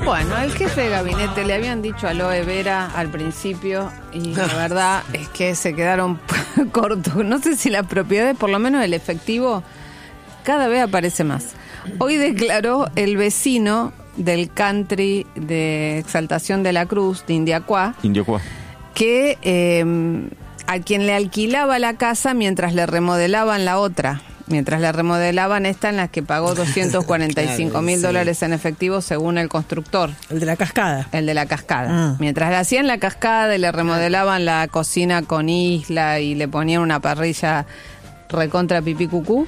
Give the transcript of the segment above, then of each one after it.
Bueno, el jefe de gabinete le habían dicho a Aloe Vera al principio y la verdad es que se quedaron cortos. No sé si las propiedades, por lo menos el efectivo, cada vez aparece más. Hoy declaró el vecino del country de Exaltación de la Cruz, de Indiacuá, que a quien le alquilaba la casa mientras le remodelaban la otra. Mientras le remodelaban esta en la que pagó $245,000 en efectivo según el constructor. El de la cascada. El de la cascada. Mientras le hacían la cascada y le remodelaban la cocina con isla y le ponían una parrilla recontra pipí cucú,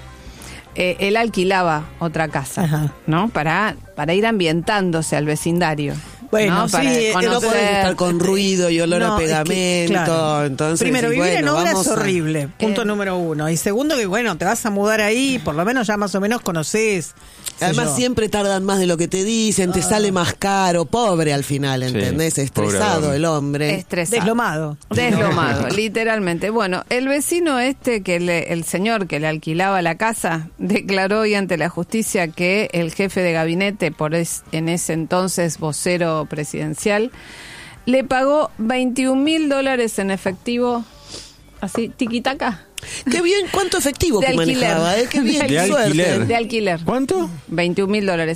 él alquilaba otra casa, ¿no? Para ir ambientándose al vecindario. Bueno, ¿no? sí, no podés estar con ruido y olor a pegamento. Claro. Entonces, primero, vivir en obra es a... horrible, punto número uno. Y segundo, que bueno, te vas a mudar ahí, por lo menos ya más o menos conocés. Además siempre tardan más de lo que te dicen, te sale más caro, pobre al final, ¿entendés? Estresado el hombre. Estresado. Deslomado, literalmente. Bueno, el vecino el señor que le alquilaba la casa, declaró hoy ante la justicia que el jefe de gabinete, en ese entonces vocero presidencial, le pagó $21,000 en efectivo, así, tiquitaca. Qué bien, ¿cuánto efectivo que manejaba? Qué bien, de suerte. alquiler. De alquiler. ¿Cuánto? $21,000.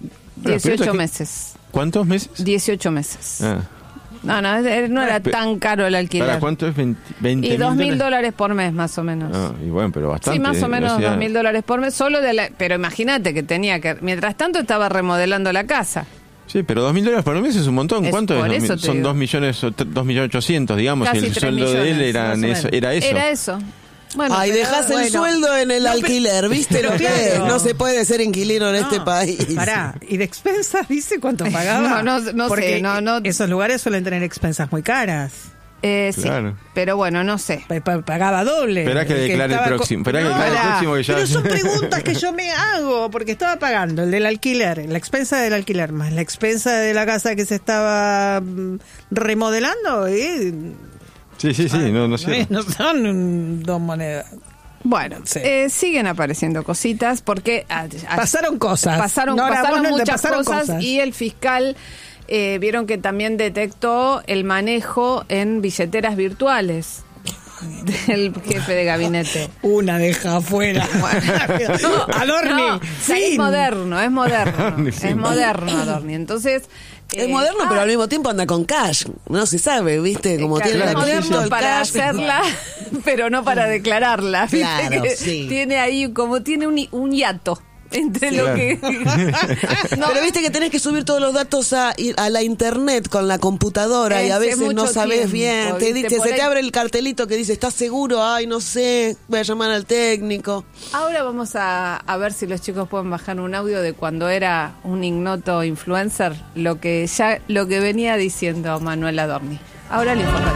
18 meses. ¿Cuántos meses? 18 meses. No era tan caro el alquiler. ¿Para cuánto es? ¿20 y $2,000 por mes, más o menos. Y bueno, pero bastante. Sí, más o menos $2,000 por mes. Pero imagínate que tenía que... Mientras tanto estaba remodelando la casa. Sí, pero $2,000 por mes es un montón. ¿Cuánto es? Son 2.800.000, digamos. Casi y el 3 sueldo millones, de él era eso. Era eso. Bueno, dejás el sueldo en el alquiler, ¿viste lo que es? No se puede ser inquilino en este país. Pará, ¿y de expensas dice cuánto pagaba? No porque sé. No. Esos lugares suelen tener expensas muy caras. Claro. Sí, pero bueno, no sé. Pagaba doble. Esperá que declare el próximo. Pero son preguntas que yo me hago, porque estaba pagando el del alquiler, la expensa del alquiler, más la expensa de la casa que se estaba remodelando. Sí, no sé. No son dos monedas. Bueno, siguen apareciendo cositas porque... pasaron cosas. Pasaron muchas cosas y el fiscal... vieron que también detectó el manejo en billeteras virtuales del jefe de gabinete. Una deja afuera. Bueno, Adorni. Es moderno. Es moderno, Adorni. Entonces... es moderno, pero al mismo tiempo anda con cash. No se sabe, ¿viste? Como tiene la moderno para cash, hacerla, pero no para declararla. ¿Viste? Claro, que tiene ahí tiene un hiato entre lo que... Pero viste que tenés que subir todos los datos a la internet con la computadora y a veces no sabés bien. Te dice, te abre el cartelito que dice, ¿estás seguro? Ay, no sé, voy a llamar al técnico. Ahora vamos a ver si los chicos pueden bajar un audio de cuando era un ignoto influencer, lo que venía diciendo Manuel Adorni. Ahora le informo.